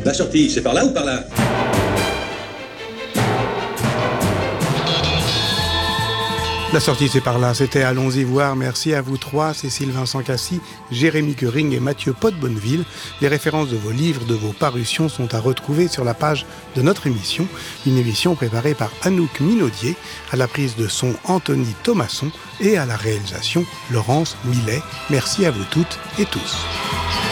La sortie, c'est par là ou par là? La sortie, c'est par là. C'était Allons-y voir. Merci à vous trois, Cécile Vincent Cassis, Jérémy Quering et Mathieu Pot-Bonneville. Les références de vos livres, de vos parutions sont à retrouver sur la page de notre émission. Une émission préparée par Anouk Minaudier, à la prise de son Anthony Thomasson et à la réalisation Laurence Millet. Merci à vous toutes et tous.